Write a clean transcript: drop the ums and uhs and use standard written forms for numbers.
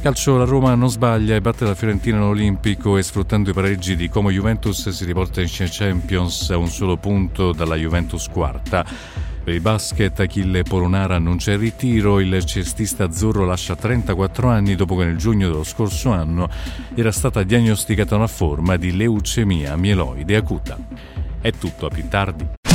Calcio, la Roma non sbaglia e batte la Fiorentina all'Olimpico e sfruttando i pareggi di Como Juventus si riporta in Champions a un solo punto dalla Juventus quarta. Per il basket Achille Polonara annuncia il ritiro, il cestista azzurro lascia 34 anni dopo che nel giugno dello scorso anno era stata diagnosticata una forma di leucemia mieloide acuta. È tutto, a più tardi.